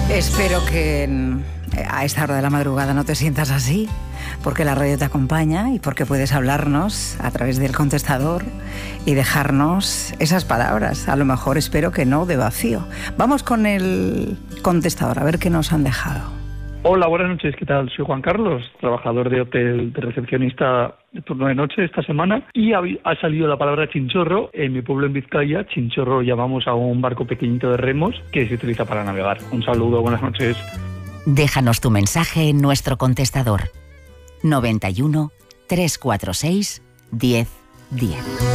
Espero que a esta hora de la madrugada no te sientas así, porque la radio te acompaña y porque puedes hablarnos a través del contestador y dejarnos esas palabras, a lo mejor espero que no de vacío. Vamos con el contestador, a ver qué nos han dejado. Hola, buenas noches, ¿qué tal? Soy Juan Carlos, trabajador de hotel de recepcionista de turno de noche esta semana, y ha salido la palabra chinchorro. En mi pueblo, en Vizcaya, chinchorro llamamos a un barco pequeñito de remos que se utiliza para navegar. Un saludo, buenas noches. Déjanos tu mensaje en nuestro contestador 91 346 10 10.